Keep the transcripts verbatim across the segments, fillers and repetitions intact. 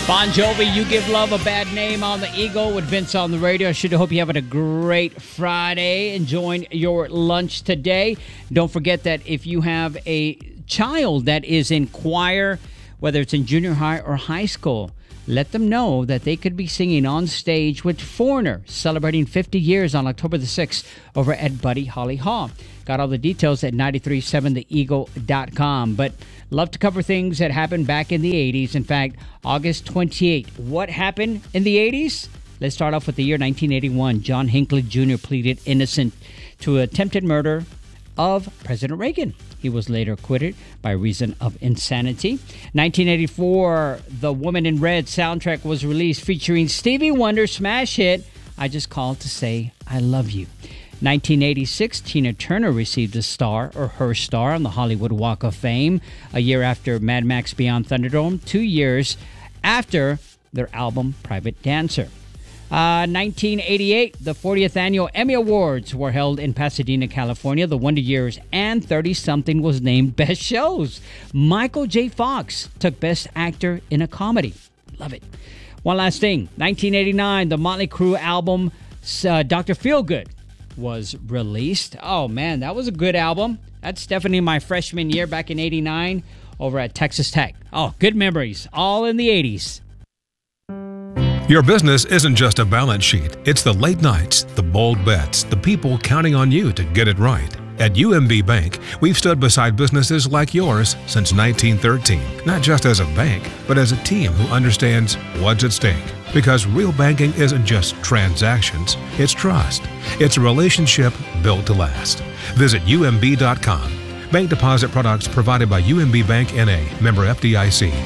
Bon Jovi, You Give Love a Bad Name on the Eagle with Vince on the radio. I should hope you're having a great Friday, enjoying your lunch today. Don't forget that if you have a child that is in choir, whether it's in junior high or high school, let them know that they could be singing on stage with Foreigner, celebrating fifty years on October the sixth over at Buddy Holly Hall. Got all the details at nine three seven the eagle dot com. But love to cover things that happened back in the eighties. In fact, August twenty-eighth. What happened in the eighties? Let's start off with the year nineteen eighty-one. John Hinckley Junior pleaded innocent to attempted murder of President Reagan. He was later acquitted by reason of insanity. nineteen eighty-four, the Woman in Red soundtrack was released featuring Stevie Wonder's smash hit, I Just Called to Say I Love You. nineteen eighty-six, Tina Turner received a star, or her star, on the Hollywood Walk of Fame, a year after Mad Max Beyond Thunderdome, two years after their album Private Dancer. Uh, nineteen eighty-eight, the fortieth Annual Emmy Awards were held in Pasadena, California. The Wonder Years and thirty-something was named Best Shows. Michael J. Fox took Best Actor in a Comedy. Love it. One last thing. nineteen eighty-nine, the Motley Crue album uh, Doctor Feelgood was released. Oh, man, that was a good album. That's definitely my freshman year back in eighty-nine over at Texas Tech. Oh, good memories. All in the eighties. Your business isn't just a balance sheet. It's the late nights, the bold bets, the people counting on you to get it right. At U M B Bank, we've stood beside businesses like yours since nineteen thirteen, not just as a bank, but as a team who understands what's at stake. Because real banking isn't just transactions, it's trust. It's a relationship built to last. Visit U M B dot com. Bank deposit products provided by U M B Bank N A, member F D I C.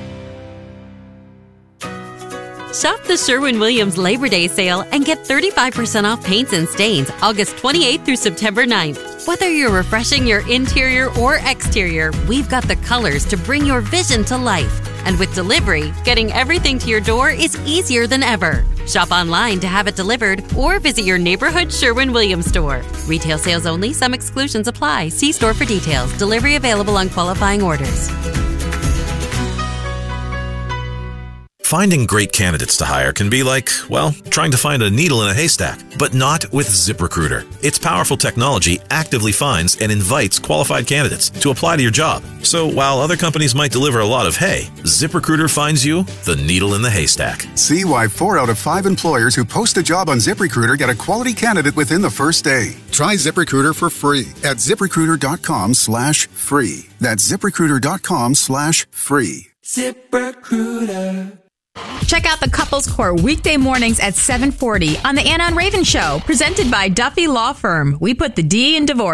Shop the Sherwin-Williams Labor Day sale and get thirty-five percent off paints and stains August twenty-eighth through September ninth. Whether you're refreshing your interior or exterior, we've got the colors to bring your vision to life. And with delivery, getting everything to your door is easier than ever. Shop online to have it delivered or visit your neighborhood Sherwin-Williams store. Retail sales only. Some exclusions apply. See store for details. Delivery available on qualifying orders. Finding great candidates to hire can be like, well, trying to find a needle in a haystack, but not with ZipRecruiter. Its powerful technology actively finds and invites qualified candidates to apply to your job. So while other companies might deliver a lot of hay, ZipRecruiter finds you the needle in the haystack. See why four out of five employers who post a job on ZipRecruiter get a quality candidate within the first day. Try ZipRecruiter for free at ZipRecruiter.com slash free. That's ZipRecruiter.com slash free. ZipRecruiter. Check out the Couples Court weekday mornings at seven forty on the Anna and Raven Show, presented by Duffy Law Firm. We put the D in divorce.